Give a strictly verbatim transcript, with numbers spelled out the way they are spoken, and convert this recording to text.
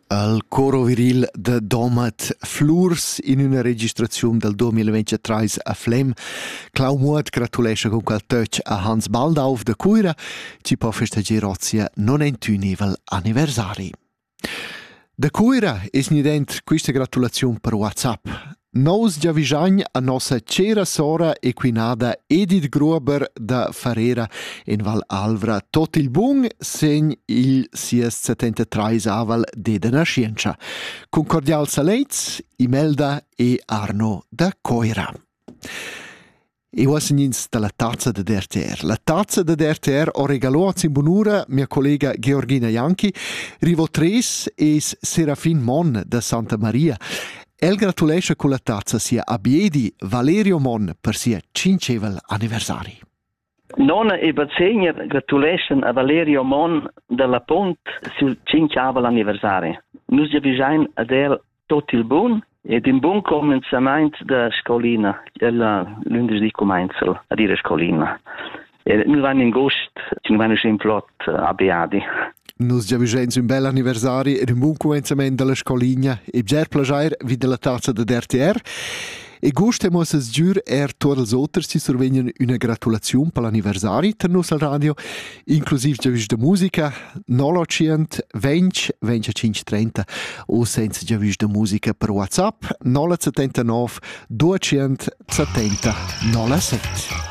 Il coro viril de Domat Flurs in una registrazione del duemilaventitré a Flem. Clau Muad gratulesce con quel touch a Hans Baldauf de Cuira, ci può festeggiare oggi non entunevel anniversari. De Cuira es nident questa gratulazione per WhatsApp. Nos già visagn a nostra cera sora equinada Edith Gruber da Farera in Val Alvra. Tot il bun segn il sies settantatré aval de nascenza. Con cordial salets, Imelda e Arno da Coira. E ora nins dalla tazza de D R T R. La tazza de D R T R ho regalo in bonura mia collega Georgina Janchi, rivotres es Serafin Mon da Santa Maria. El gratulesce con la tazza sia a Biedi Valerio Mon per sia cinquevel anniversari. Nonna e Bazzegna gratulescen a Valerio Mon della Pont sul cinquevel anniversari. Nus avvisain ad el tot il bun ed in buon començament de scolina, l'undes di comenzel a dire scolina. E noi vanno in gust, ci vanno sempre flott a Biedi. Nus già vigens un bel anniversari ed un buon cominciamento della scoligna e ger plagiar vi della tazza de D R T R. E gustemos es giur er tuot els oters ci survegnan una gratulazione per l'anniversari per nus al radio, inclusiv già vis de musica, nolocient venti venticinque trenta o senza già vis de musica per WhatsApp nolla settantanove duecentosettanta nolla sette.